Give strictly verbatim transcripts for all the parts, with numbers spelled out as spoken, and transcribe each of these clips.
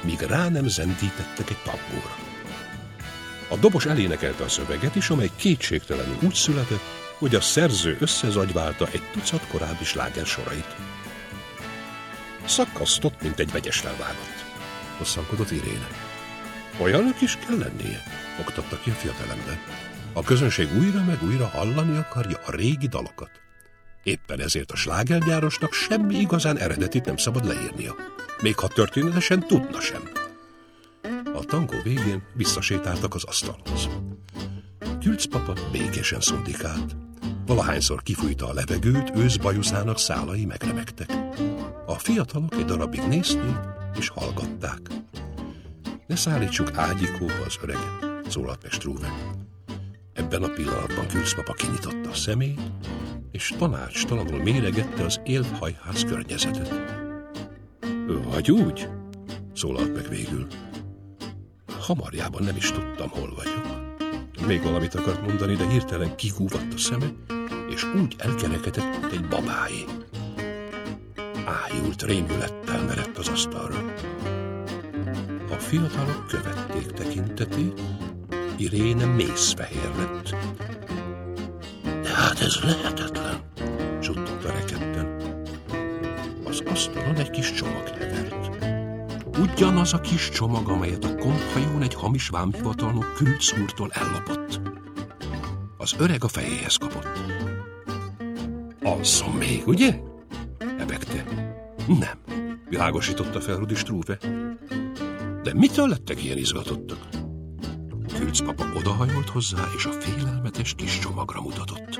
míg rá nem zendítettek egy tangóra. A dobos elénekelte a szöveget is, amely kétségtelenül úgy született, hogy a szerző összezagyválta egy tucat korábbi sláger sorait. Szakasztott, mint egy vegyes felvágott. Hosszankodott Iréne. Olyanok is kell lennie, oktatta ki a fiatalember. A közönség újra meg újra hallani akarja a régi dalokat. Éppen ezért a slágergyárosnak semmi igazán eredetit nem szabad leírnia, még ha történetesen tudna sem. A tangó végén visszasétáltak az asztalhoz. Külc papa békésen szundikált. Valahányszor kifújta a levegőt, őszbajuszának szálai megremegtek. A fiatalok egy darabig nézték és hallgatták. Ne szállítsuk ágyikóba az öreget, szólalt meg Struve. Ebben a pillanatban Külc papa kinyitotta a szemét, és tanácstalanul méregette az élvhajház környezetet. Vagy úgy? Szólalt meg végül. Hamarjában nem is tudtam, hol vagyok. Még valamit akart mondani, de hirtelen kihúvatt a szeme, és úgy elkerekedett, mint egy babáé. Ájult rémülettel merett az asztalra. A fiatalok követték tekintetét, Iréne mészfehér lett. De hát ez lehetetlen, suttogta rekedten. Az asztalon egy kis csomag hevert. Ugyanaz a kis csomag, amelyet a komphajón egy hamis vámhivatalnok Külc úrtól ellopott. Az öreg a fejéhez kapott. Alszom még, ugye? Ebegte. Nem, világosította fel Rudi Struve. De mitől lettek ilyen izgatottak? Külc papa odahajolt hozzá, és a félelmetes kis csomagra mutatott.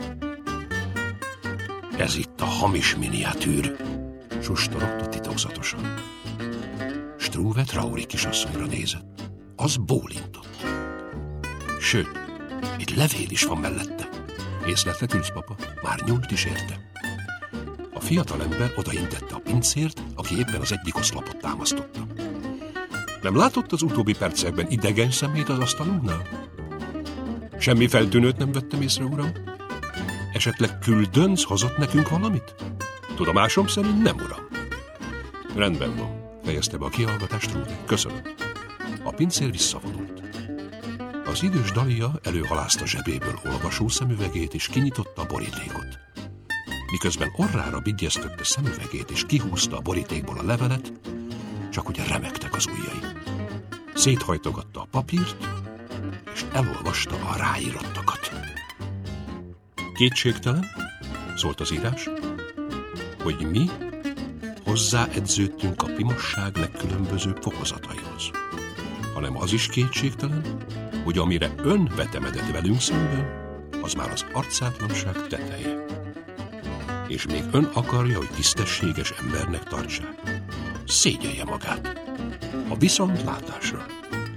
Ez itt a hamis miniatűr, sustorogta titokzatosan. Struve Traury kisasszonyra nézett. Az bólintott. Sőt, egy levél is van mellette. Észlelte Külc papa, már nyúlt is érte. A fiatalember odaintette a pincért, aki éppen az egyik oszlopot támasztotta. Nem látott az utóbbi percekben idegen szemét az asztalunknál? Semmi feltűnőt nem vettem észre, uram? Esetleg küldönc hozott nekünk valamit? Tudomásom szerint nem, uram. Rendben van, fejezte be a kihallgatást Rúdi. Köszönöm. A pincér visszavonult. Az idős Dalia előhalázta zsebéből olvasó szemüvegét, és kinyitotta a borítékot. Miközben orrára vigyeztette szemüvegét, és kihúzta a borítékból a levelet, csak ugye remegtek az ujjai. Széthajtogatta a papírt, és elolvasta a ráírottakat. Kétségtelen, szólt az írás, hogy mi hozzáedződtünk a pimosság legkülönbözőbb fokozataihoz, hanem az is kétségtelen, hogy amire ön vetemedett velünk szemben, az már az arcátlanság teteje. És még ön akarja, hogy tisztességes embernek tartsák. Szégyelje magát. A viszontlátásra.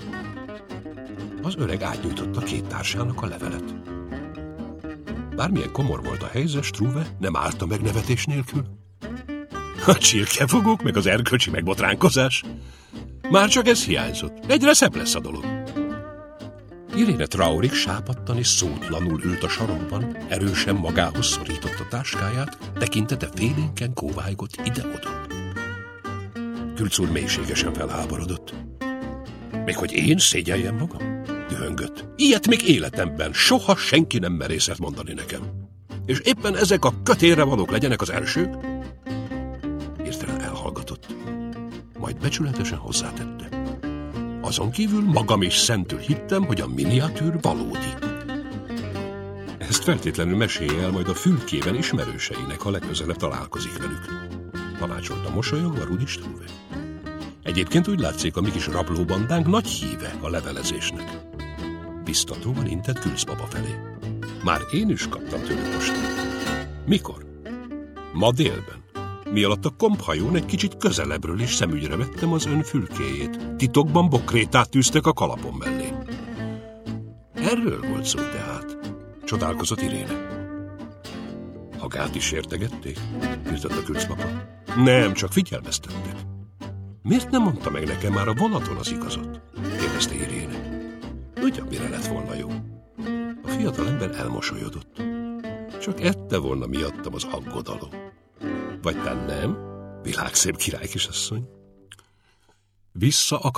Az öreg átnyújtotta két társának a levelet. Bármilyen komor volt a helyzet, Struve nem állta meg nevetés nélkül. A csirkefogók, meg az erkölcsi megbotránkozás. Már csak ez hiányzott. Egyre szebb lesz a dolog. Iréne Traury sápadtan és szótlanul ült a sarokban, erősen magához szorította táskáját, tekintete félénken kóvájgott ide-oda. Külc úr mélységesen felháborodott. Még hogy én szégyeljem magam? Dühöngött. Ilyet még életemben soha senki nem merészett mondani nekem. És éppen ezek a kötélre valók legyenek az elsők? Hirtelen elhallgatott. Majd becsületesen hozzátette. Azon kívül magam is szentül hittem, hogy a miniatűr valódi. Ezt feltétlenül mesélje el majd a fülkében ismerőseinek, ha legközelebb találkozik velük. Tanácsolta mosolyogva Rudi Struve. Egyébként úgy látszik, a mi kis rablóbandánk nagy híve a levelezésnek. Biztatóan intett Külc baba felé. Már én is kaptam tőle postát. Mikor? Ma délben. Mi alatt a komphajón egy kicsit közelebbről is szemügyre vettem az ön fülkéjét. Titokban bokrétát tűztek a kalapom mellé. Erről volt szó tehát, csodálkozott Iréne. Hagát is értegették? Írtott a Külc papa. Nem, csak figyelmeztettek. Miért nem mondta meg nekem már a vonaton az igazat? Kérdezte Iréne. Ugyan mire lett volna jó? A fiatal ember elmosolyodott. Csak ette volna miattam az aggodalom. Vagy te nem? Világszép királykisasszony. Vissza